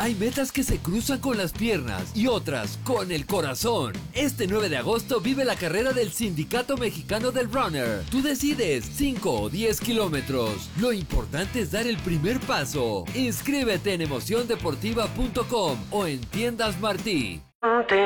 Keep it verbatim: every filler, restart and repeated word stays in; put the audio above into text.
Hay metas que se cruzan con las piernas y otras con el corazón. Este nueve de agosto vive la carrera del Sindicato Mexicano del Runner. Tú decides cinco o diez kilómetros. Lo importante es dar el primer paso. Inscríbete en emoción deportiva punto com o en Tiendas Martí.